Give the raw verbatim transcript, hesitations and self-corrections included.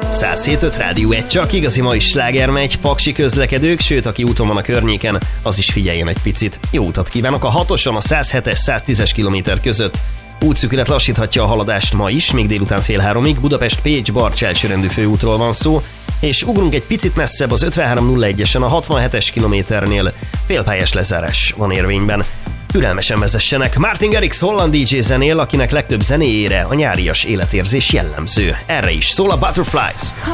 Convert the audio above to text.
száz hét öt Rádió egy, csak igazi mai sláger megy, paksi közlekedők, sőt, aki úton van a környéken, az is figyeljen egy picit. Jó utat kívánok a hatoson a száz hetes száz tízes kilométer között. Útszűkület lassíthatja a haladást ma is, még délután fél háromig. Budapest-Pécs-Barcs elsőrendű főútról van szó, és ugrunk egy picit messzebb az ötvenhárom nulla egyesen a hatvanhetes kilométernél. Félpályás lezárás van érvényben. Türelmesen vezessenek. Martin Garrix holland dé dzsé zenél, akinek legtöbb zenéjére a nyárias életérzés jellemző. Erre is szól a Butterflies.